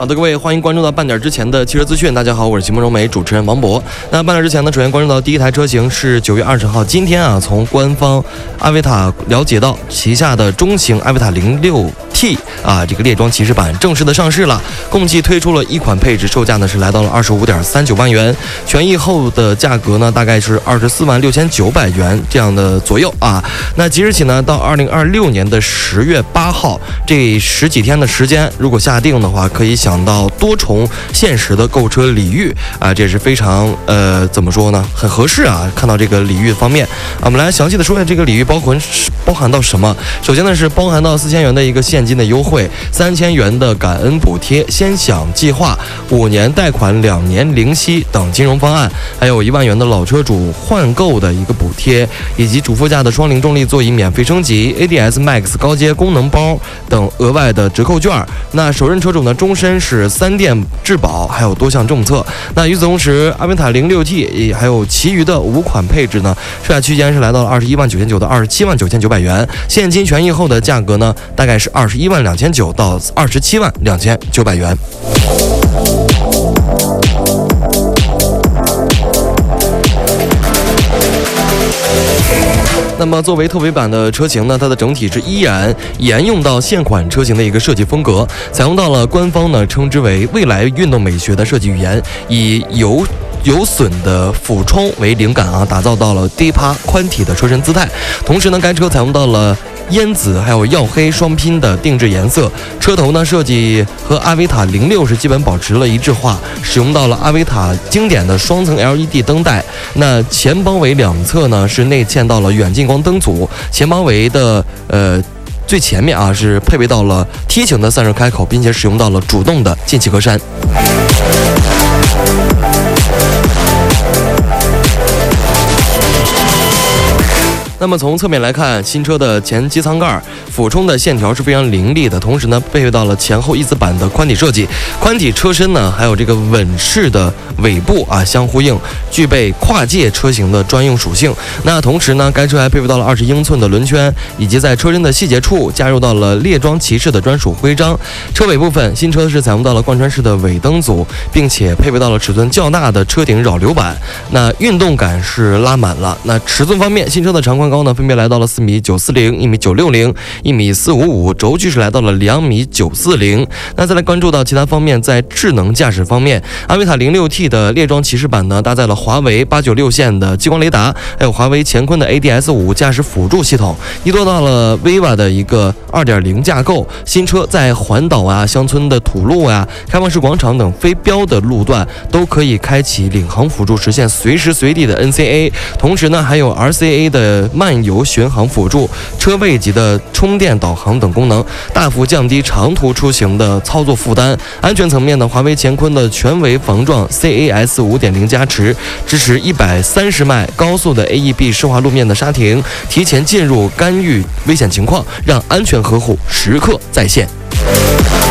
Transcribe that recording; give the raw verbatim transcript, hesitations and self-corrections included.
好的，各位，欢迎关注到半点之前的汽车资讯。大家好，我是秦梦荣美，主持人王博。那半点之前呢，首先关注到第一台车型是九月二十号，今天啊，从官方阿维塔了解到，旗下的中型阿维塔零六 T 啊，这个猎装骑士版正式的上市了，共计推出了一款配置，售价呢是来到了二十五点三九万元，权益后的价格呢大概是二十四万六千九百元这样的左右啊。那即日起呢，到二零二六年的十月八号这十几天的时间，如果下定的话，可以享到多重限时的购车礼遇啊，这也是非常呃怎么说呢，很合适啊。看到这个礼遇方面啊，我们来详细的说一下这个礼遇包含包含到什么。首先呢是包含到四千元的一个现金的优惠，三千元的感恩补贴，先享计划，五年贷款，两年零息等金融方案，还有一万元的老车主换购的一个补贴，以及主副驾的双零重力座椅免费升级 ，A D S Max 高阶功能包等额外的折扣券。那首任车主呢，终身是三电质保，还有多项政策。那与此同时，阿维塔零六 T 还有其余的五款配置呢，售价区间是来到了二十一万九千九到二十七万九千九百元，现金权益后的价格呢，大概是二十一万两千九到二十七万两千九百元。那么作为特别版的车型呢，它的整体是依然沿用到现款车型的一个设计风格，采用到了官方呢称之为未来运动美学的设计语言，以有有损的俯冲为灵感啊，打造到了低趴宽体的车身姿态。同时呢，该车采用到了烟紫还有耀黑双拼的定制颜色，车头呢设计和阿维塔零六是基本保持了一致化，使用到了阿维塔经典的双层 L E D 灯带。那前包围两侧呢是内嵌到了远近光灯组，前包围的呃最前面啊是配备到了梯形的散热开口，并且使用到了主动的进气格栅。那么从侧面来看，新车的前机舱盖俯冲的线条是非常凌厉的，同时呢配备到了前后一字板的宽体设计，宽体车身呢还有这个稳式的尾部啊相呼应，具备跨界车型的专用属性。那同时呢，该车还配备到了二十英寸的轮圈，以及在车身的细节处加入到了猎装骑士的专属徽章。车尾部分，新车是采用到了贯穿式的尾灯组，并且配备到了尺寸较大的车顶扰流板，那运动感是拉满了。那尺寸方面，新车的长宽高呢分别来到了四米九四零、一米九六零、一米四五五，轴距是来到了两米九四零。那再来关注到其他方面，在智能驾驶方面，阿维塔零六 T 的猎装骑士版呢搭载了华为八九六线的激光雷达，还有华为乾坤的 A D S 五 驾驶辅助系统，依托到了 Viva 的一个 二点零 架构。新车在环岛啊、乡村的土路啊、开放式广场等非标的路段都可以开启领航辅助，实现随时随地的 N C A， 同时呢还有 R C A 的慢游巡航辅助、车位级的充电导航等功能，大幅降低长途出行的操作负担。安全层面呢，华为乾坤的全围防撞 C A S 五点零 加持，支持一百三十迈高速的 A E B 湿滑路面的刹停，提前进入干预危险情况，让安全呵护时刻在线。